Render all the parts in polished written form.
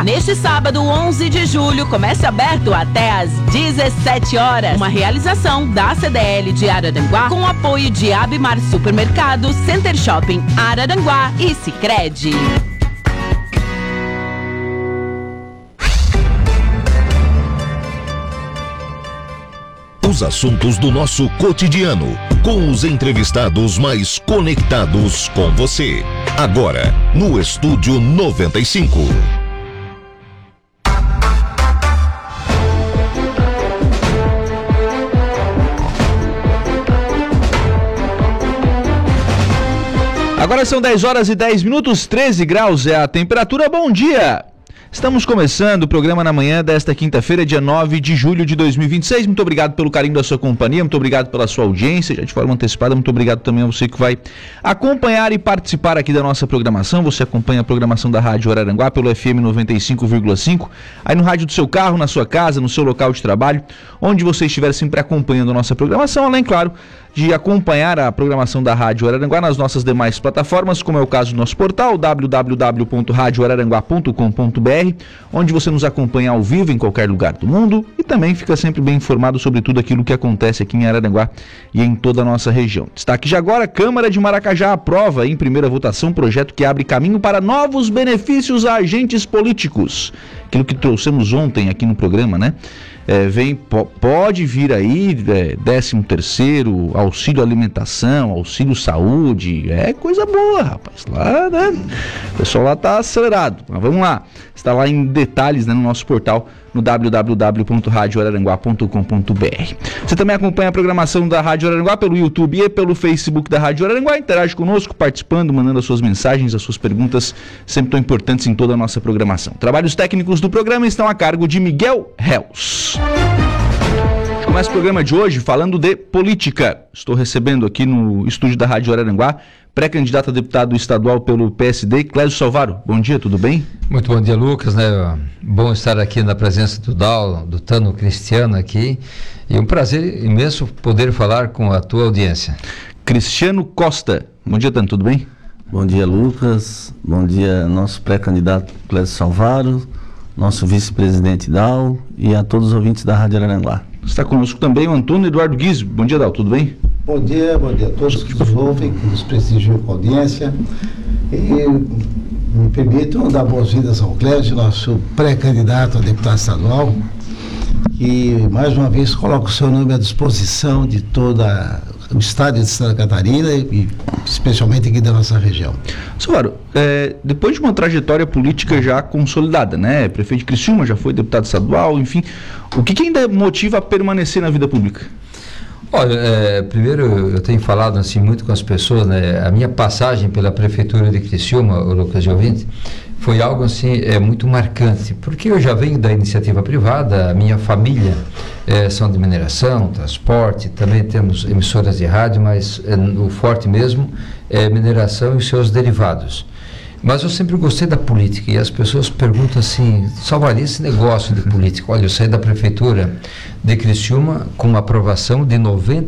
Neste sábado, 11 de julho, comércio aberto até às 17 horas. Uma realização da CDL de Araranguá com apoio de Abimar Supermercado, Center Shopping Araranguá e Sicredi. Os assuntos do nosso cotidiano, com os entrevistados mais conectados com você. Agora, no Estúdio 95. Agora são 10 horas e 10 minutos, 13 graus é a temperatura. Bom dia! Estamos começando o programa na manhã desta quinta-feira, dia 9 de julho de 2026. Muito obrigado pelo carinho da sua companhia, muito obrigado pela sua audiência, já de forma antecipada, muito obrigado também a você que vai acompanhar e participar aqui da nossa programação. Você acompanha a programação da Rádio Araranguá pelo FM 95,5, aí no rádio do seu carro, na sua casa, no seu local de trabalho, onde você estiver sempre acompanhando a nossa programação, além, claro, de acompanhar a programação da Rádio Araranguá nas nossas demais plataformas, como é o caso do nosso portal, www.radioararanguá.com.br, onde você nos acompanha ao vivo em qualquer lugar do mundo e também fica sempre bem informado sobre tudo aquilo que acontece aqui em Araranguá e em toda a nossa região. Destaque já agora, Câmara de Maracajá aprova em primeira votação projeto que abre caminho para novos benefícios a agentes políticos. Aquilo que trouxemos ontem aqui no programa, né? Pode vir aí 13º, auxílio alimentação, auxílio saúde, é coisa boa, rapaz, lá, né, o pessoal lá tá acelerado, mas vamos lá, está lá em detalhes, né, no nosso portal, no www.radioararanguá.com.br. Você também acompanha a programação da Rádio Araranguá pelo YouTube e pelo Facebook da Rádio Araranguá, interage conosco, participando, mandando as suas mensagens, as suas perguntas, sempre tão importantes em toda a nossa programação. Trabalhos técnicos do programa estão a cargo de Miguel Reus. Começa o programa de hoje falando de política. Estou recebendo aqui no estúdio da Rádio Araranguá pré-candidato a deputado estadual pelo PSD, Clésio Salvaro. Bom dia, tudo bem? Muito bom dia, Lucas, né? Bom estar aqui na presença do Dal, do Tano Cristiano aqui, e um prazer imenso poder falar com a tua audiência. Cristiano Costa. Bom dia, Tano, tudo bem? Bom dia, Lucas. Bom dia, nosso pré-candidato Clésio Salvaro, nosso vice-presidente Dal e a todos os ouvintes da Rádio Araranguá. Está conosco também o Antônio Eduardo Guizzi. Bom dia, Dal, tudo bem? Bom dia a todos que nos ouvem, que nos prestigiam com a audiência. E me permitam dar boas-vindas ao Clésio, nosso pré-candidato a deputado estadual, que mais uma vez coloca o seu nome à disposição de todo o estado de Santa Catarina e especialmente aqui da nossa região. Salvaro, depois de uma trajetória política já consolidada, né? Prefeito de Criciúma, já foi deputado estadual, enfim, o que ainda motiva a permanecer na vida pública? Olha, primeiro eu tenho falado assim muito com as pessoas, né? A minha passagem pela prefeitura de Criciúma, o Lucas de ouvinte, foi algo assim muito marcante, porque eu já venho da iniciativa privada, a minha família são de mineração, transporte, também temos emissoras de rádio, mas o forte mesmo é mineração e seus derivados. Mas eu sempre gostei da política e as pessoas perguntam assim, Salvador, esse negócio de política? Olha, eu saí da prefeitura de Criciúma com uma aprovação de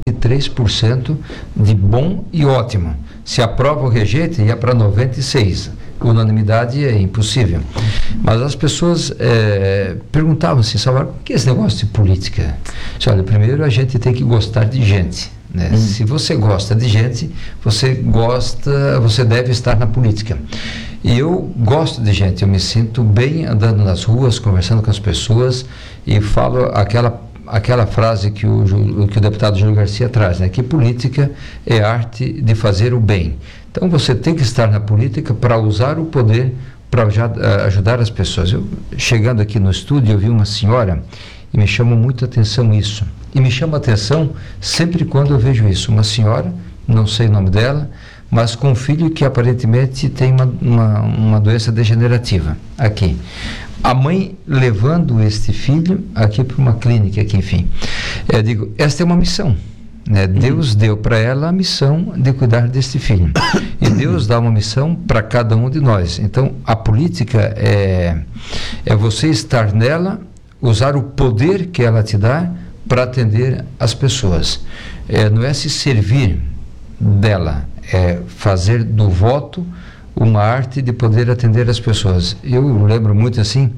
93% de bom e ótimo. Se aprova ou rejeita, ia para 96%. Unanimidade é impossível. Mas as pessoas perguntavam assim, Salvador, o que é esse negócio de política? Olha, primeiro a gente tem que gostar de gente. Né? Se você gosta de gente, você deve estar na política. E eu gosto de gente, eu me sinto bem andando nas ruas, conversando com as pessoas e falo aquela frase que o deputado Júlio Garcia traz, né? Que política é arte de fazer o bem. Então você tem que estar na política para usar o poder para ajudar as pessoas. Chegando aqui no estúdio, eu vi uma senhora e me chamou muito a atenção isso. E me chama a atenção sempre quando eu vejo isso. Uma senhora, não sei o nome dela, mas com um filho que aparentemente tem uma doença degenerativa aqui. A mãe levando este filho aqui para uma clínica aqui, enfim. Eu digo, esta é uma missão. Né? Deus deu para ela a missão de cuidar deste filho. E Deus dá uma missão para cada um de nós. Então, a política é você estar nela, usar o poder que ela te dá para atender as pessoas. Não é se servir dela, é fazer do voto uma arte de poder atender as pessoas. Eu lembro muito assim,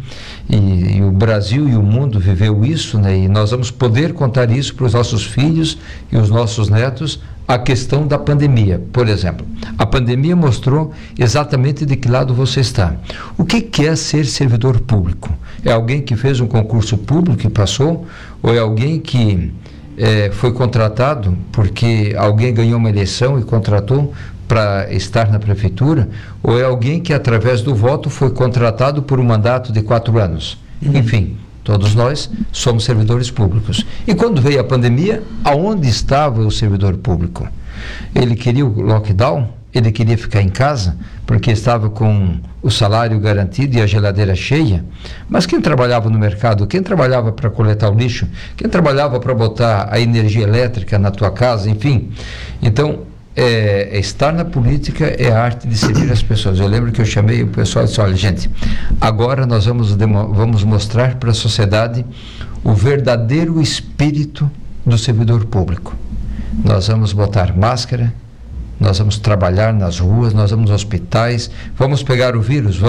e o Brasil e o mundo viveu isso, né? E nós vamos poder contar isso para os nossos filhos e os nossos netos, a questão da pandemia, por exemplo. A pandemia mostrou exatamente de que lado você está. O que é ser servidor público? É alguém que fez um concurso público e passou? Ou é alguém que foi contratado porque alguém ganhou uma eleição e contratou para estar na prefeitura? Ou é alguém que através do voto foi contratado por um mandato de 4 anos? Enfim, todos nós somos servidores públicos. E quando veio a pandemia, aonde estava o servidor público? Ele queria o lockdown? Ele queria ficar em casa porque estava com o salário garantido e a geladeira cheia? Mas quem trabalhava no mercado, quem trabalhava para coletar o lixo, quem trabalhava para botar a energia elétrica na tua casa, enfim. Então, estar na política é a arte de servir as pessoas. Eu lembro que eu chamei o pessoal e disse: olha, gente, agora nós vamos mostrar para a sociedade o verdadeiro espírito do servidor público. Nós vamos botar máscara, nós vamos trabalhar nas ruas, nós vamos aos hospitais, vamos pegar o vírus.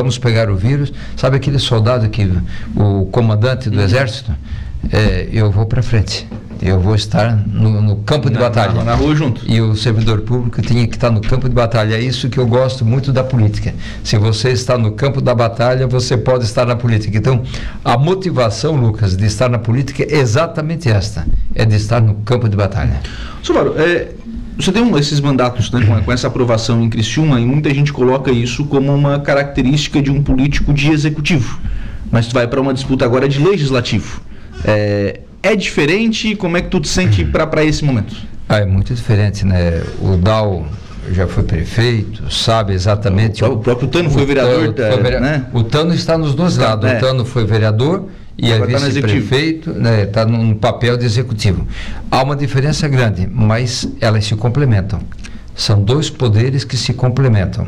Sabe aquele soldado que o comandante do exército, eu vou para frente, eu vou estar no campo de batalha. Na rua junto. E o servidor público tinha que estar no campo de batalha. É isso que eu gosto muito da política. Se você está no campo da batalha, você pode estar na política. Então, a motivação, Lucas, de estar na política é exatamente esta, é de estar no campo de batalha. Silvaro, você tem esses mandatos, né, com essa aprovação em Criciúma, e muita gente coloca isso como uma característica de um político de executivo, mas tu vai para uma disputa agora de legislativo. É diferente? Como é que tu te sente para esse momento? É muito diferente, né? O Dal já foi prefeito, sabe exatamente... O próprio Tano foi vereador, né? O Tano está nos dois lados. O Tano foi vereador e é vice-prefeito, né? Está num papel de executivo. Há uma diferença grande, mas elas se complementam. São dois poderes que se complementam.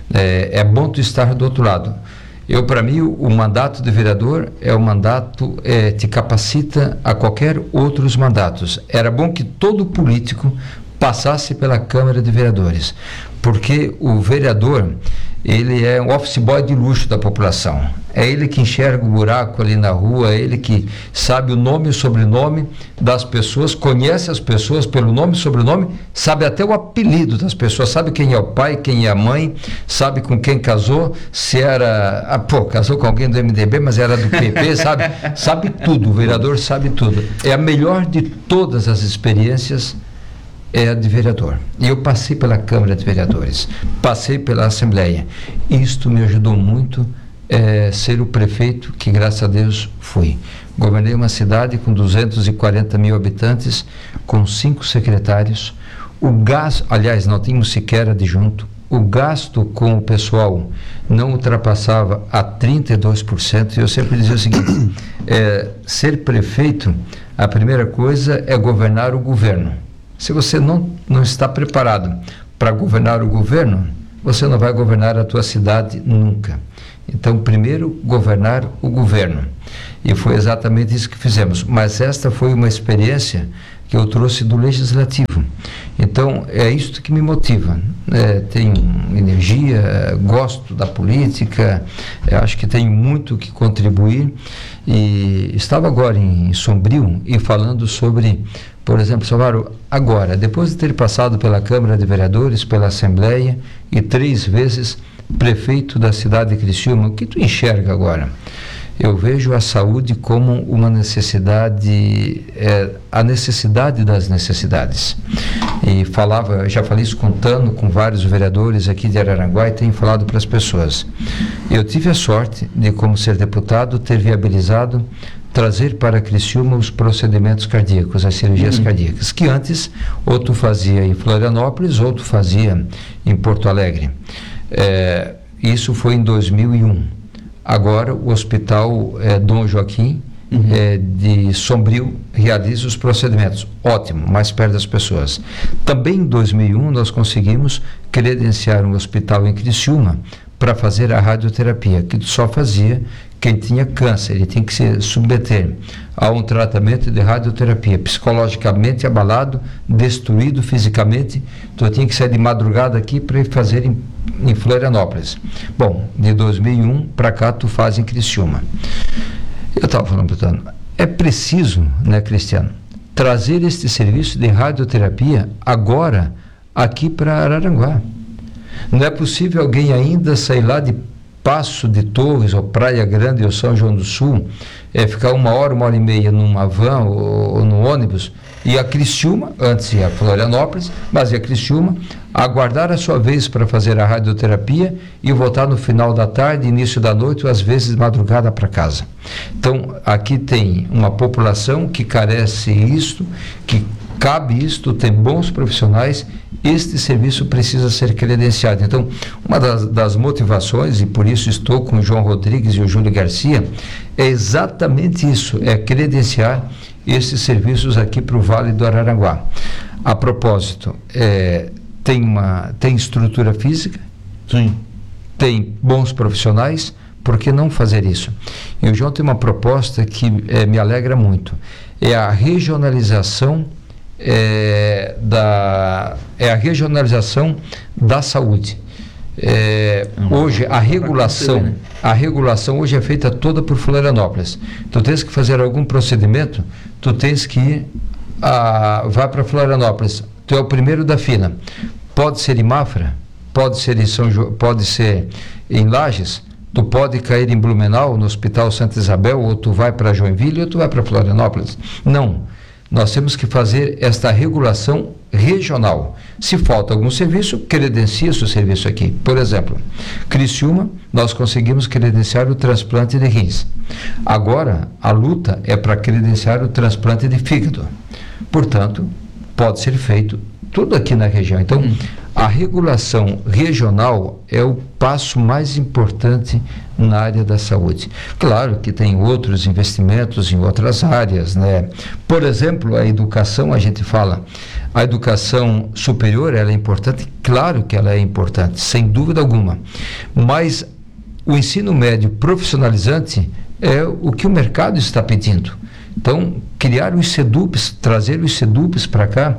É bom tu estar do outro lado. Para mim, o mandato de vereador é o mandato te capacita a qualquer outros mandatos. Era bom que todo político passasse pela Câmara de Vereadores, porque o vereador, ele é um office boy de luxo da população. É ele que enxerga o buraco ali na rua, é ele que sabe o nome e o sobrenome das pessoas, conhece as pessoas pelo nome e sobrenome, sabe até o apelido das pessoas, sabe quem é o pai, quem é a mãe, sabe com quem casou, se era... casou com alguém do MDB, mas era do PP, sabe tudo, o vereador sabe tudo. É a melhor de todas as experiências, é a de vereador. E eu passei pela Câmara de Vereadores, passei pela Assembleia. Isto me ajudou muito ser o prefeito que, graças a Deus, fui. Governei uma cidade com 240 mil habitantes, com 5 secretários. O gasto, aliás, não tínhamos sequer adjunto. O gasto com o pessoal não ultrapassava a 32%. E eu sempre dizia o seguinte: ser prefeito, a primeira coisa é governar o governo. Se você não está preparado para governar o governo, você não vai governar a tua cidade nunca. Então, primeiro, governar o governo. E foi exatamente isso que fizemos. Mas esta foi uma experiência que eu trouxe do Legislativo. Então, é isso que me motiva. Tenho energia, gosto da política, acho que tenho muito que contribuir. E estava agora em Sombrio e falando sobre... Por exemplo, Silvaro, agora, depois de ter passado pela Câmara de Vereadores, pela Assembleia e 3 vezes prefeito da cidade de Criciúma, o que tu enxerga agora? Eu vejo a saúde como uma necessidade, a necessidade das necessidades. E já falei isso com o Tano, com vários vereadores aqui de Araranguá, e tenho falado para as pessoas. Eu tive a sorte de, como ser deputado, ter viabilizado trazer para Criciúma os procedimentos cardíacos, as cirurgias cardíacas, que antes ou tu fazia em Florianópolis ou tu fazia em Porto Alegre. Isso foi em 2001. Agora o Hospital Dom Joaquim de Sombrio realiza os procedimentos. Ótimo, mais perto das pessoas. Também em 2001 nós conseguimos credenciar um hospital em Criciúma para fazer a radioterapia, que só fazia quem tinha câncer. Ele tinha que se submeter a um tratamento de radioterapia, psicologicamente abalado, destruído fisicamente. Então eu tinha que sair de madrugada aqui para ir fazer em Florianópolis. Bom, de 2001 para cá tu faz em Criciúma. Eu estava falando para o Tano, é preciso, né, Cristiano, trazer este serviço de radioterapia agora aqui para Araranguá. Não é possível alguém ainda sair lá de Passo de Torres ou Praia Grande ou São João do Sul, ficar 1h e numa van ou no ônibus, e a Criciúma, antes ia a Florianópolis, mas ia a Criciúma, aguardar a sua vez para fazer a radioterapia e voltar no final da tarde, início da noite, ou às vezes de madrugada para casa. Então, aqui tem uma população que carece isto, que cabe isto, tem bons profissionais. Este serviço precisa ser credenciado. Então, uma das motivações, e por isso estou com o João Rodrigues e o Júlio Garcia, é exatamente isso, é credenciar esses serviços aqui para o Vale do Araranguá. A propósito, tem estrutura física, sim, tem bons profissionais, por que não fazer isso? E o João tem uma proposta que me alegra muito, é a regionalização a regionalização da saúde. Hoje a regulação hoje é feita toda por Florianópolis. Tu tens que fazer algum procedimento, tu tens que ir vai para Florianópolis, tu é o primeiro da fila. Pode ser em Mafra, pode ser pode ser em Lages, tu pode cair em Blumenau, no Hospital Santa Isabel, ou tu vai para Joinville, ou tu vai para Florianópolis. Não. Nós temos que fazer esta regulação regional. Se falta algum serviço, credencia-se o serviço aqui. Por exemplo, Criciúma, nós conseguimos credenciar o transplante de rins. Agora, a luta é para credenciar o transplante de fígado. Portanto, pode ser feito tudo aqui na região. Então, a regulação regional é o passo mais importante na área da saúde. Claro que tem outros investimentos em outras áreas, né? Por exemplo, a educação, a gente fala, a educação superior, ela é importante, claro que ela é importante, sem dúvida alguma, mas o ensino médio profissionalizante é o que o mercado está pedindo. Então, criar os SEDUPs, trazer os SEDUPs para cá...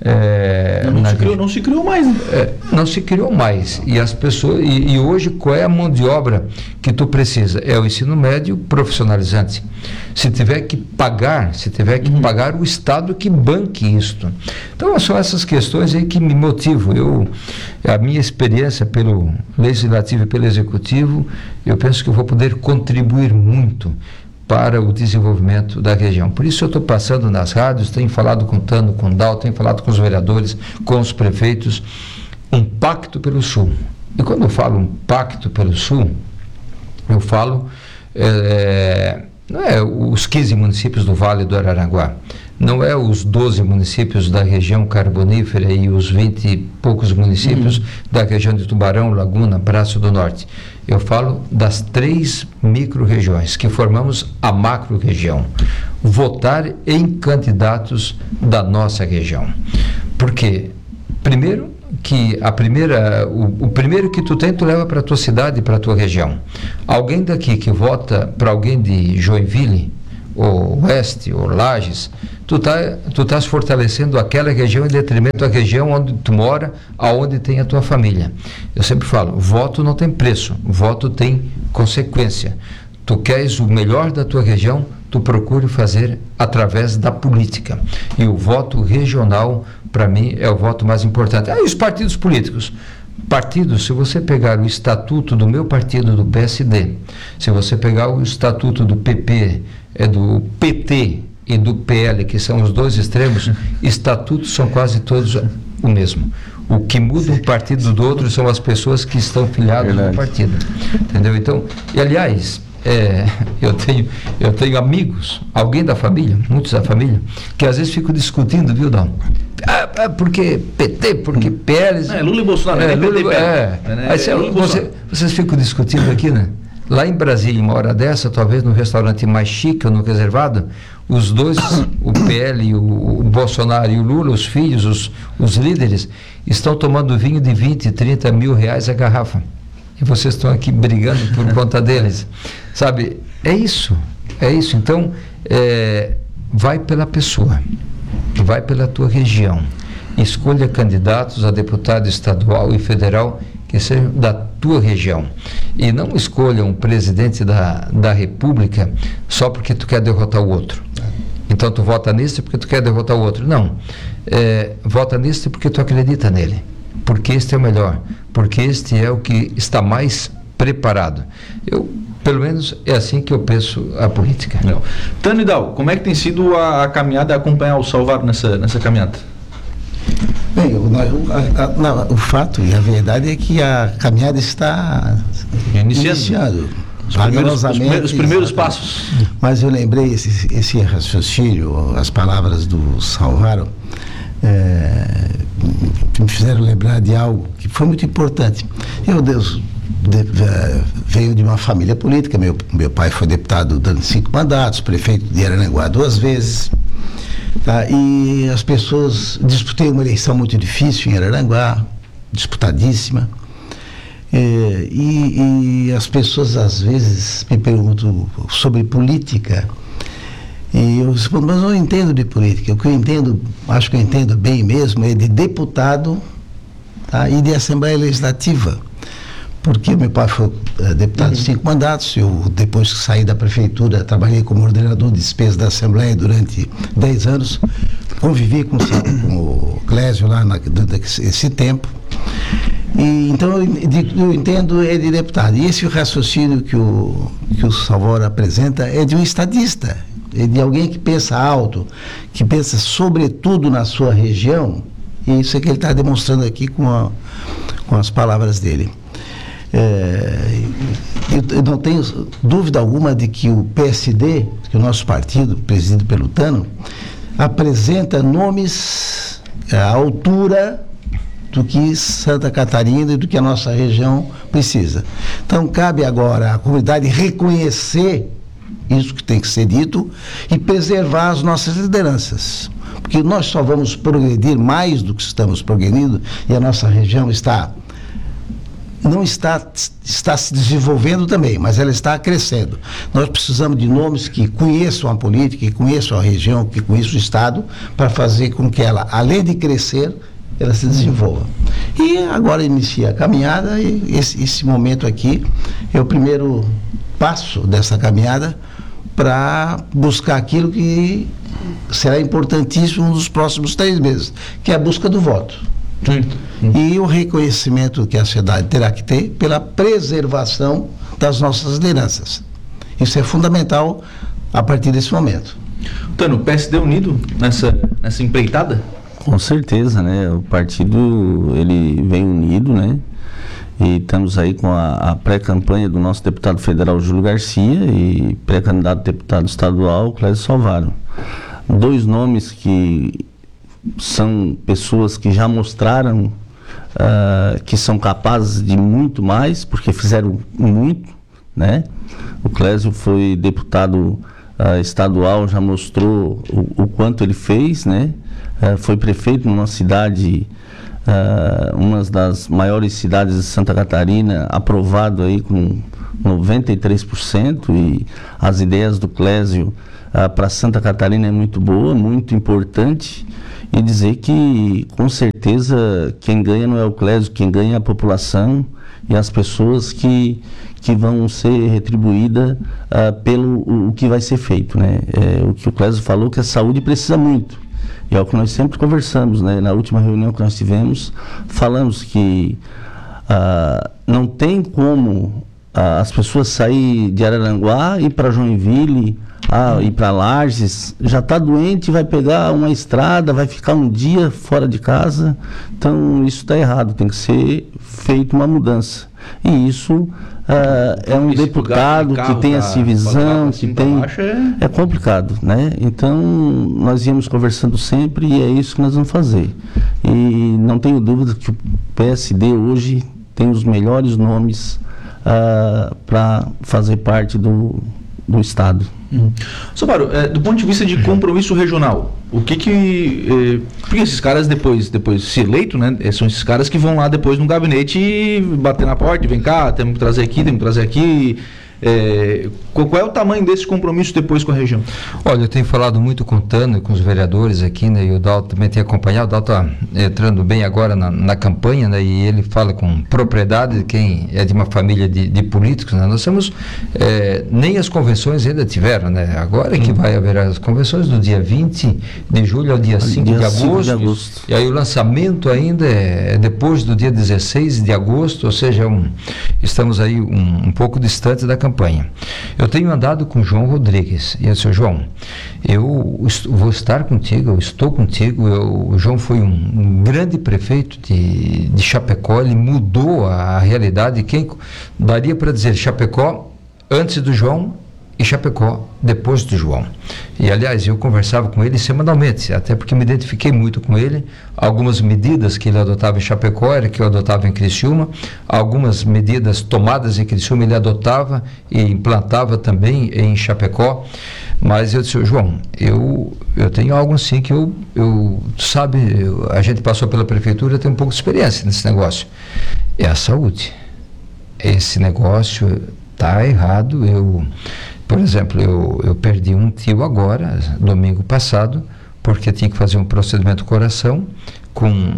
Não se criou mais, né? Não se criou mais. E as pessoas... E hoje, qual é a mão de obra que tu precisa? É o ensino médio profissionalizante. Se tiver que pagar, o Estado que banque isto. Então, são essas questões aí que me motivam. A minha experiência pelo Legislativo e pelo Executivo, eu penso que eu vou poder contribuir muito para o desenvolvimento da região. Por isso eu estou passando nas rádios, tenho falado com o Tano, com o Dal, tenho falado com os vereadores, com os prefeitos, um pacto pelo Sul. E quando eu falo um pacto pelo Sul, eu falo não é os 15 municípios do Vale do Araranguá, não é os 12 municípios da região carbonífera e os 20 e poucos municípios da região de Tubarão, Laguna, Braço do Norte. Eu falo das 3 micro-regiões que formamos a macro-região. Votar em candidatos da nossa região. Porque, primeiro, que o primeiro que tu tem, tu leva para a tua cidade e para a tua região. Alguém daqui que vota para alguém de Joinville, ou Oeste, ou Lages, tu estás fortalecendo aquela região em detrimento da região onde tu mora, aonde tem a tua família. Eu sempre falo, voto não tem preço, voto tem consequência. Tu queres o melhor da tua região, tu procure fazer através da política. E o voto regional, para mim, é o voto mais importante. E os partidos políticos? Partidos, se você pegar o estatuto do meu partido, do PSD, se você pegar o estatuto do PP, do PT e do PL, que são os dois extremos, estatutos são quase todos o mesmo. O que muda um partido do outro são as pessoas que estão filiadas no partido. Entendeu? Então, e aliás, eu tenho amigos, alguém da família, muitos da família, que às vezes ficam discutindo, viu, Dão? Porque PT, porque PL... Lula e Bolsonaro, vocês ficam discutindo aqui, né? Lá em Brasília, uma hora dessa, talvez no restaurante mais chique ou no reservado, os dois, o PL, o Bolsonaro e o Lula, os filhos, os líderes, estão tomando vinho de 20, 30 mil reais a garrafa. e vocês estão aqui brigando por conta deles. Sabe, é isso. Então, vai pela pessoa, vai pela tua região. Escolha candidatos a deputado estadual e federal que sejam da tua região. E não escolha um presidente da República só porque tu quer derrotar o outro. Então tu vota nesse porque tu quer derrotar o outro. Não. Vota nesse porque tu acredita nele. Porque este é o melhor. Porque este é o que está mais preparado. Pelo menos é assim que eu penso a política. Tânio Dal, como é que tem sido a caminhada, acompanhar o Salvaro nessa caminhada? Bem, o fato e a verdade é que a caminhada está iniciando. Os primeiros passos. Mas eu lembrei esse raciocínio, as palavras do Salvaro, me fizeram lembrar de algo que foi muito importante. Veio de uma família política, meu pai foi deputado durante 5 mandatos, prefeito de Araranguá 2 vezes. Tá? E as pessoas... Disputei uma eleição muito difícil em Araranguá, disputadíssima. E as pessoas às vezes me perguntam sobre política. E eu respondo, mas eu não entendo de política. O que eu entendo, acho que eu entendo bem mesmo, é de deputado, tá? E de Assembleia Legislativa. Porque meu pai foi deputado de 5 mandatos, eu, depois que saí da prefeitura, trabalhei como ordenador de despesa da Assembleia durante 10 anos, convivi com o Clésio lá durante esse tempo, e então eu entendo de deputado. E esse raciocínio que o Salvaro apresenta é de um estadista, é de alguém que pensa alto, que pensa sobretudo na sua região, e isso é que ele está demonstrando aqui com as palavras dele. Eu não tenho dúvida alguma de que o PSD, que é o nosso partido, presidido pelo Tano, apresenta nomes à altura do que Santa Catarina e do que a nossa região precisa. Então, cabe agora à comunidade reconhecer isso que tem que ser dito e preservar as nossas lideranças. Porque nós só vamos progredir mais do que estamos progredindo, e a nossa região não está se desenvolvendo também, mas ela está crescendo. Nós precisamos de nomes que conheçam a política, que conheçam a região, que conheçam o Estado, para fazer com que ela, além de crescer, ela se desenvolva. E agora inicia a caminhada, e esse momento aqui é o primeiro passo dessa caminhada para buscar aquilo que será importantíssimo nos próximos 3 meses, que é a busca do voto. E o reconhecimento que a sociedade terá que ter pela preservação das nossas lideranças. Isso é fundamental a partir desse momento. Tano, o PSD unido nessa empreitada? Com certeza, né? O partido, ele vem unido, né? E estamos aí com a pré-campanha do nosso deputado federal Júlio Garcia e pré-candidato a deputado estadual Clésio Salvaro. 2 nomes que são pessoas que já mostraram que são capazes de muito mais, porque fizeram muito, né? O Clésio foi deputado estadual, já mostrou o quanto ele fez, né? Foi prefeito numa cidade, uma das maiores cidades de Santa Catarina, aprovado aí com 93%, e as ideias do Clésio para Santa Catarina é muito boa, muito importante. E dizer que, com certeza, quem ganha não é o Clésio, quem ganha é a população e as pessoas que vão ser retribuídas pelo o que vai ser feito, né? O que o Clésio falou, que a saúde precisa muito. E é o que nós sempre conversamos, né? Na última reunião que nós tivemos, falamos que não tem como as pessoas sair de Araranguá, ir para Joinville, ir para Lages, já está doente, vai pegar uma estrada, vai ficar um dia fora de casa. Então isso está errado, tem que ser feita uma mudança. E isso é um deputado que tem essa visão, que tem... É complicado, né? Então nós íamos conversando sempre e é isso que nós vamos fazer. E não tenho dúvida que o PSD hoje tem os melhores nomes para fazer parte do do Estado. Sobaro, do ponto de vista de compromisso regional, porque esses caras depois se eleito, né, são esses caras que vão lá depois no gabinete e bater na porta e vem cá, temos que trazer aqui. Qual é o tamanho desse compromisso depois com a região? Olha, eu tenho falado muito com o Tano e com os vereadores aqui, né, e o Dalton também tem acompanhado. O Dalton está entrando bem agora na campanha, né, e ele fala com propriedade, quem é de uma família de políticos, né. Nós temos, nem as convenções ainda tiveram, né, agora é que vai haver as convenções do dia 20 de julho ao dia 5 de agosto, e aí o lançamento ainda é depois do dia 16 de agosto, ou seja, estamos aí um pouco distantes da campanha. Eu tenho andado com o João Rodrigues e eu disse: João, eu vou estar contigo, eu estou contigo. O João foi um grande prefeito de Chapecó, ele mudou a realidade. Quem daria para dizer Chapecó antes do João e Chapecó depois do João? E aliás, eu conversava com ele semanalmente, até porque me identifiquei muito com ele. Algumas medidas que ele adotava em Chapecó era que eu adotava em Criciúma, algumas medidas tomadas em Criciúma ele adotava e implantava também em Chapecó. Mas eu disse: João, eu tenho algo assim que a gente passou pela prefeitura, tem um pouco de experiência nesse negócio, é a saúde. Esse negócio está errado. Por exemplo, eu perdi um tio agora, domingo passado, porque tinha que fazer um procedimento do coração com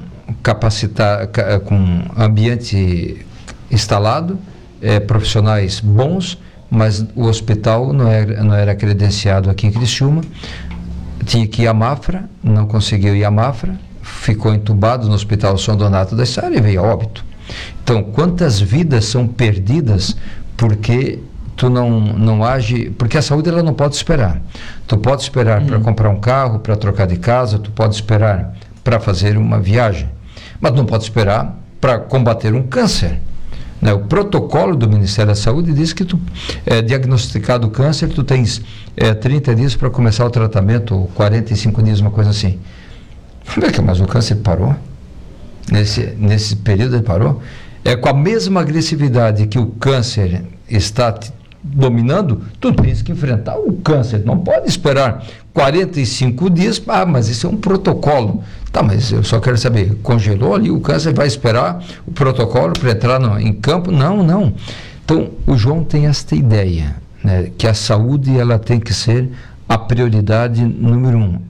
ambiente instalado, profissionais bons, mas o hospital não era credenciado aqui em Criciúma. Tinha que ir a Mafra, não conseguiu ir a Mafra, ficou entubado no Hospital São Donato da Estrada e veio a óbito. Então, quantas vidas são perdidas porque tu não age, porque a saúde ela não pode esperar. Tu pode esperar para comprar um carro, para trocar de casa, tu pode esperar para fazer uma viagem, mas não pode esperar para combater um câncer, né? O protocolo do Ministério da Saúde diz que tu diagnosticado o câncer, tu tens 30 dias para começar o tratamento, ou 45 dias, uma coisa assim. Mas o câncer parou? Nesse período ele parou? Com a mesma agressividade que o câncer está dominando, tu tens que enfrentar o câncer, não pode esperar 45 dias, mas isso é um protocolo. Tá, mas eu só quero saber, congelou ali, o câncer vai esperar o protocolo para entrar em campo? Não. Então, o João tem esta ideia, né, que a saúde ela tem que ser a prioridade número 1,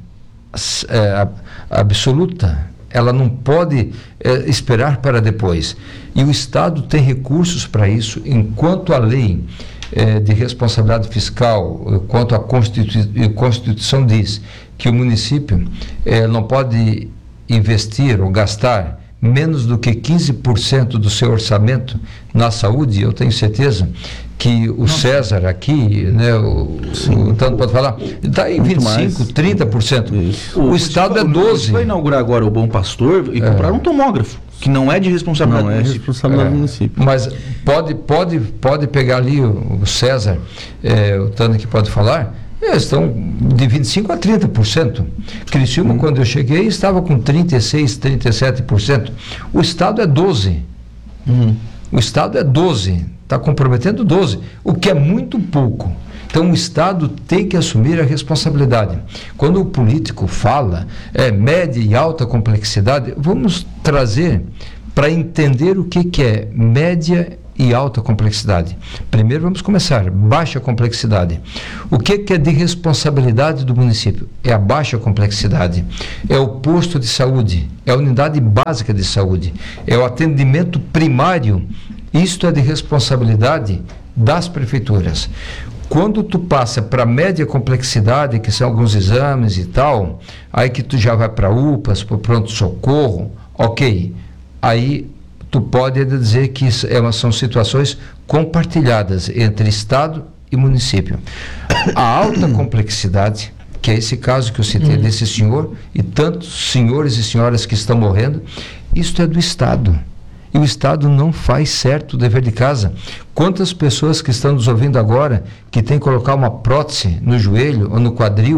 absoluta. Ela não pode esperar para depois. E o Estado tem recursos para isso, enquanto a lei de responsabilidade fiscal, quanto a Constituição diz que o município não pode investir ou gastar menos do que 15% do seu orçamento na saúde. Eu tenho certeza que o César aqui, né, o tanto pode falar, está em 25%, 30%. O Estado é 12%. Vai inaugurar agora o Bom Pastor e comprar um tomógrafo, que não é de responsabilidade do município. Responsabilidade do município. Mas pode pegar ali o César, o Tano que pode falar, estão de 25% a 30%. Criciúma, quando eu cheguei, estava com 36%, 37%. O Estado é 12%. O Estado é 12%. Está comprometendo 12%, o que é muito pouco. Então o Estado tem que assumir a responsabilidade. Quando o político fala média e alta complexidade, vamos trazer para entender o que é média e alta complexidade. Primeiro vamos começar, baixa complexidade. O que é de responsabilidade do município? É a baixa complexidade, é o posto de saúde, é a unidade básica de saúde, é o atendimento primário. Isto é de responsabilidade das prefeituras. Quando tu passa para média complexidade, que são alguns exames e tal, aí que tu já vai para UPAs, para o pronto-socorro, ok, aí tu pode dizer que são situações compartilhadas entre Estado e município. A alta complexidade, que é esse caso que eu citei desse senhor e tantos senhores e senhoras que estão morrendo, isto é do Estado. E o Estado não faz certo o dever de casa. Quantas pessoas que estão nos ouvindo agora, que tem que colocar uma prótese no joelho ou no quadril,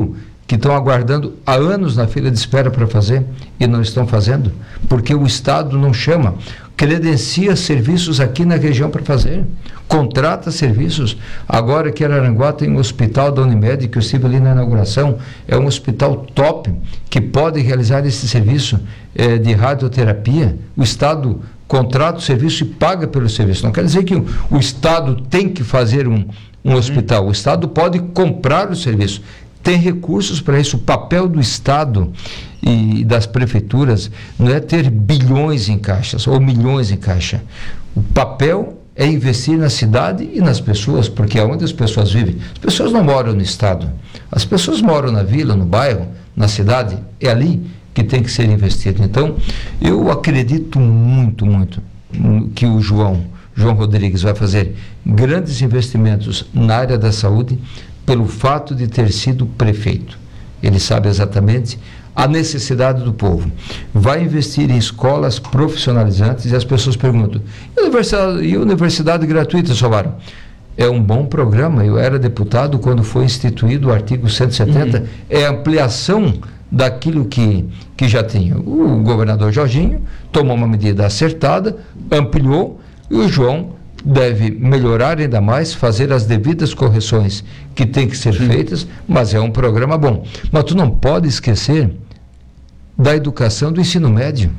que estão aguardando há anos na fila de espera para fazer e não estão fazendo, porque o Estado não chama, credencia serviços aqui na região para fazer, contrata serviços. Agora que Araranguá tem um hospital da Unimed, que eu estive ali na inauguração, é um hospital top, que pode realizar esse serviço de radioterapia. O Estado contrata o serviço e paga pelo serviço. Não quer dizer que o Estado tem que fazer um hospital. O Estado pode comprar o serviço. Tem recursos para isso. O papel do Estado e das prefeituras não é ter bilhões em caixas ou milhões em caixa. O papel é investir na cidade e nas pessoas, porque é onde as pessoas vivem. As pessoas não moram no Estado. As pessoas moram na vila, no bairro, na cidade. É ali que tem que ser investido. Então, eu acredito muito que o João Rodrigues vai fazer grandes investimentos na área da saúde pelo fato de ter sido prefeito. Ele sabe exatamente a necessidade do povo. Vai investir em escolas profissionalizantes e as pessoas perguntam, e universidade gratuita, Salvador? É um bom programa. Eu era deputado quando foi instituído o artigo 170, é ampliação daquilo que já tinha. O governador Jorginho tomou uma medida acertada, ampliou, e o João deve melhorar ainda mais, fazer as devidas correções que tem que ser feitas, mas é um programa bom. Mas tu não pode esquecer da educação do ensino médio.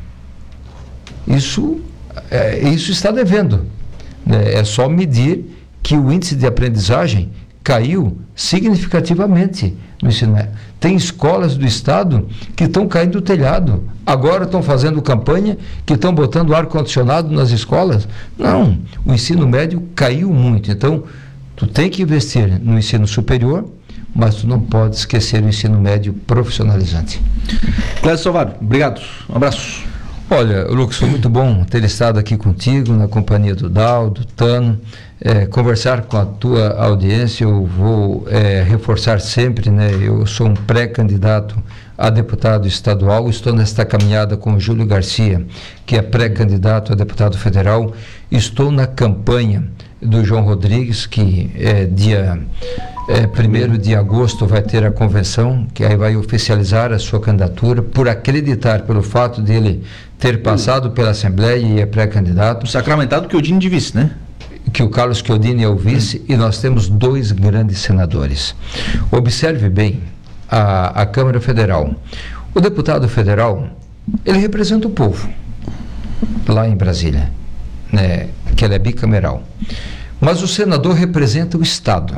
Isso está devendo. É só medir que o índice de aprendizagem caiu significativamente no ensino médio. Tem escolas do Estado que estão caindo do telhado. Agora estão fazendo campanha que estão botando ar-condicionado nas escolas. Não, o ensino médio caiu muito. Então, tu tem que investir no ensino superior, mas tu não pode esquecer o ensino médio profissionalizante. Clécio Salvador, obrigado. Um abraço. Olha, Lucas, foi muito bom ter estado aqui contigo, na companhia do Dal, do Tano, conversar com a tua audiência. Eu vou reforçar sempre, né? Eu sou um pré-candidato a deputado estadual, estou nesta caminhada com o Júlio Garcia, que é pré-candidato a deputado federal, estou na campanha do João Rodrigues, que dia 1º de agosto vai ter a convenção, que aí vai oficializar a sua candidatura, por acreditar, pelo fato dele ter passado pela Assembleia e é pré-candidato. Sacramentado que o Dini de vice, né? Que o Carlos Chiodini é o vice, e nós temos 2 grandes senadores. Observe bem a Câmara Federal. O deputado federal, ele representa o povo, lá em Brasília, né? Que ele é bicameral. Mas o senador representa o Estado.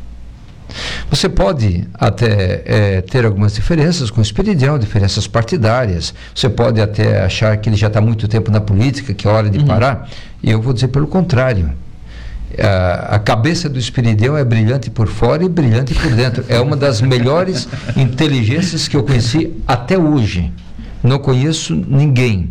Você pode até ter algumas diferenças com o Esperidião, diferenças partidárias. Você pode até achar que ele já está há muito tempo na política, que é hora de parar. E eu vou dizer pelo contrário. A cabeça do Esperidião é brilhante por fora e brilhante por dentro. É uma das melhores inteligências que eu conheci até hoje. Não conheço ninguém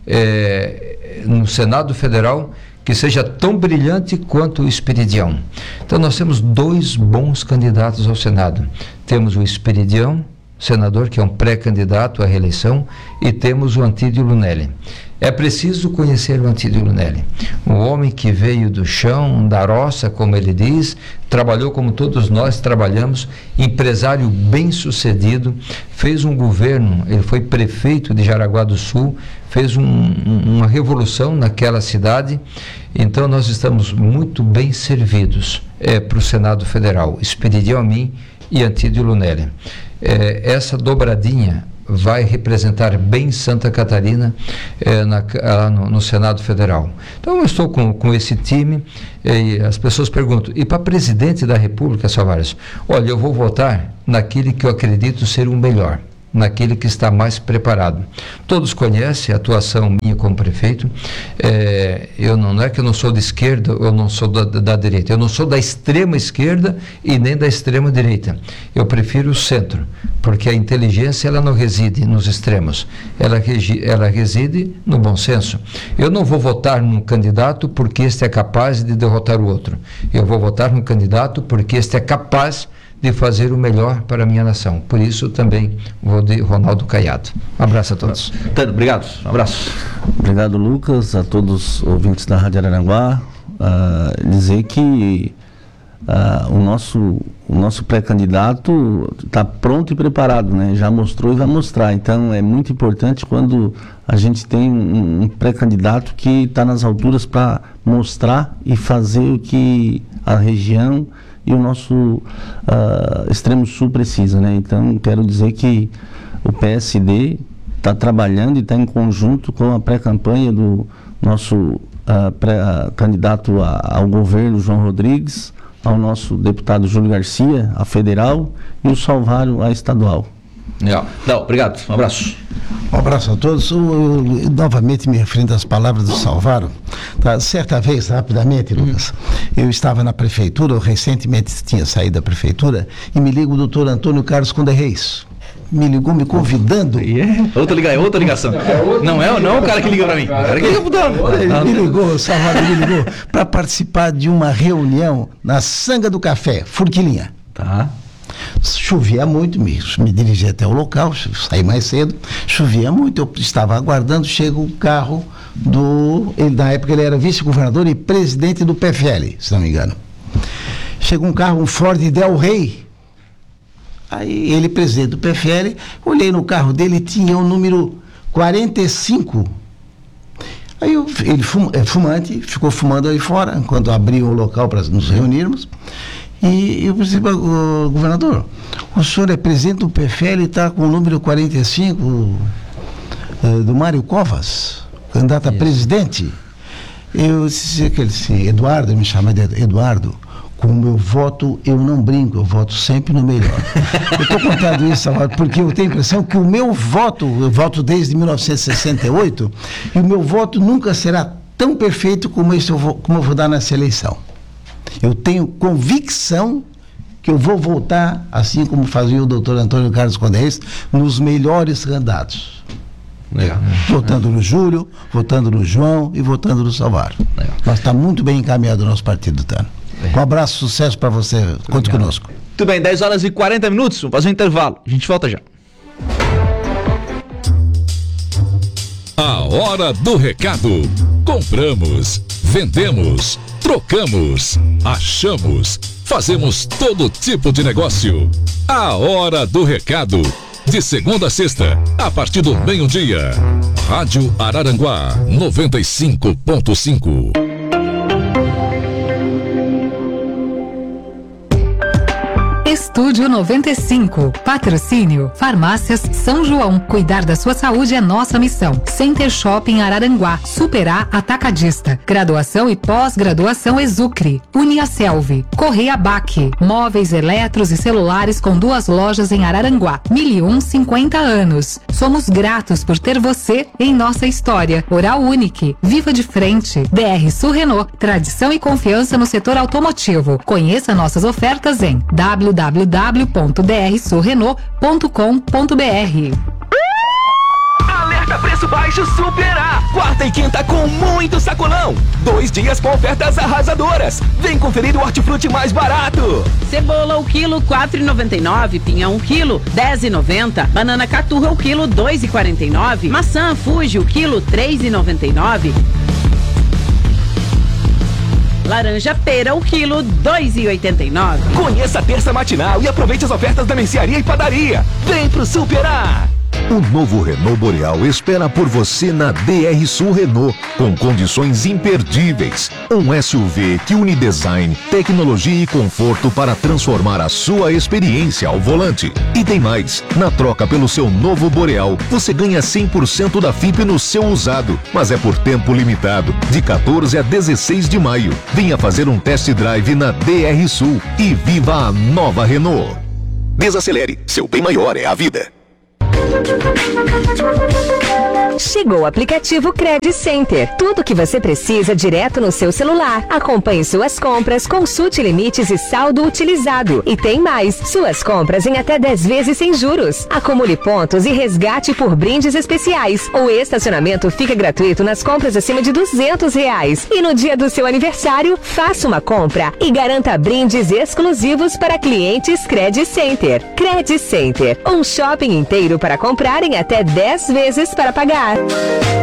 no Senado Federal que seja tão brilhante quanto o Esperidião. Então nós temos 2 bons candidatos ao Senado. Temos o Esperidião, senador, que é um pré-candidato à reeleição, e temos o Antídio Lunelli. É preciso conhecer o Antídio Lunelli, um homem que veio do chão, da roça, como ele diz, trabalhou como todos nós trabalhamos, empresário bem-sucedido, fez um governo, ele foi prefeito de Jaraguá do Sul, fez uma revolução naquela cidade. Então nós estamos muito bem servidos para o Senado Federal, Esperidião Amin e Antídio Lunelli. Essa dobradinha vai representar bem Santa Catarina no Senado Federal. Então eu estou com esse time, e as pessoas perguntam, e para presidente da República, Salvares? Olha, eu vou votar naquele que eu acredito ser o melhor, naquele que está mais preparado. Todos conhecem a atuação minha como prefeito. Não é que eu não sou de esquerda, eu não sou da direita, eu não sou da extrema esquerda e nem da extrema direita. Eu prefiro o centro, porque a inteligência ela não reside nos extremos, ela reside no bom senso. Eu não vou votar num candidato porque este é capaz de derrotar o outro. Eu vou votar num candidato porque este é capaz de fazer o melhor para a minha nação. Por isso também vou de Ronaldo Caiado. Um abraço a todos. Tano, obrigado. Um abraço. Obrigado, Lucas, a todos os ouvintes da Rádio Araranguá. Dizer que o nosso pré-candidato está pronto e preparado, né? Já mostrou e vai mostrar. Então é muito importante quando a gente tem um pré-candidato que está nas alturas para mostrar e fazer o que a região e o nosso extremo sul precisa, né? Então quero dizer que o PSD está trabalhando e está em conjunto com a pré-campanha do nosso candidato ao governo, João Rodrigues, ao nosso deputado Júlio Garcia, a federal, e o Salvário, a estadual. Legal. Não, obrigado. Um abraço. Um abraço a todos. Eu novamente me referindo às palavras do Salvário. Tá? Certa vez, rapidamente, Lucas, eu estava na prefeitura, eu recentemente tinha saído da prefeitura, e me liga o doutor Antônio Carlos Conde Reis. Me ligou me convidando. Outra ligação. Não é o cara que liga pra mim. O cara que liga pro dono. Ele me ligou, o Salvador me ligou para participar de uma reunião na Sanga do Café, Forquilinha. Tá. Chovia muito, me dirigi até o local, saí mais cedo. Chovia muito, eu estava aguardando, chega o carro na época ele era vice-governador e presidente do PFL, se não me engano. Chega um carro, um Ford Del Rey. Aí ele, presidente do PFL, olhei no carro dele, tinha o número 45. Aí ele é fumante, ficou fumando ali fora, enquanto abriu o local para nos reunirmos. E eu pensei, governador, o senhor é presidente do PFL e está com o número 45 do Mário Covas, candidato a presidente. Eu disse que ele sim, Eduardo, me chama de Eduardo. Com o meu voto, eu não brinco, eu voto sempre no melhor. Eu estou contando isso agora porque eu tenho a impressão que o meu voto, eu voto desde 1968, e o meu voto nunca será tão perfeito como eu vou dar nessa eleição. Eu tenho convicção que eu vou votar, assim como fazia o doutor Antônio Carlos Conde Reis, nos melhores candidatos. Legal. Votando no Júlio, votando no João e votando no Salvário. Mas está muito bem encaminhado o nosso partido, Tano. Um abraço, sucesso para você. Conte conosco. Tudo bem, 10 horas e 40 minutos. Vamos fazer um intervalo. A gente volta já. A hora do recado. Compramos, vendemos, trocamos, achamos, fazemos todo tipo de negócio. A hora do recado. De segunda a sexta, a partir do meio-dia. Rádio Araranguá 95.5. Estúdio 95. Patrocínio. Farmácias São João. Cuidar da sua saúde é nossa missão. Center Shopping Araranguá. Superar Atacadista. Graduação e pós-graduação Exucre. Uniaselv. Correia Baque. Móveis, eletros e celulares com 2 lojas em Araranguá. 1001 anos. Somos gratos por ter você em nossa história. Oral Unique. Viva de frente. BR Sul Renault. Tradição e confiança no setor automotivo. Conheça nossas ofertas em www.drsulrenault.com.br. Alerta preço baixo Superar. Quarta e quinta com muito sacolão. 2 dias com ofertas arrasadoras. Vem conferir o hortifruti mais barato. Cebola o quilo 4,99, pinhão o quilo 10,90, banana caturra o quilo 2,49, maçã Fuji o quilo 3,99. Laranja pera o quilo 2,89. Conheça a terça matinal e aproveite as ofertas da mercearia e padaria. Vem pro Superar. O novo Renault Boreal espera por você na DR Sul Renault, com condições imperdíveis. Um SUV que une design, tecnologia e conforto para transformar a sua experiência ao volante. E tem mais, na troca pelo seu novo Boreal, você ganha 100% da FIP no seu usado, mas é por tempo limitado, de 14 a 16 de maio. Venha fazer um test drive na DR Sul e viva a nova Renault. Desacelere, seu bem maior é a vida. Chegou o aplicativo Credit Center. Tudo o que você precisa direto no seu celular. Acompanhe suas compras, consulte limites e saldo utilizado. E tem mais, suas compras em até 10 vezes sem juros. Acumule pontos e resgate por brindes especiais. O estacionamento fica gratuito nas compras acima de R$200. E no dia do seu aniversário, faça uma compra e garanta brindes exclusivos para clientes Credit Center. Credit Center, um shopping inteiro para comprar em até 10 vezes para pagar.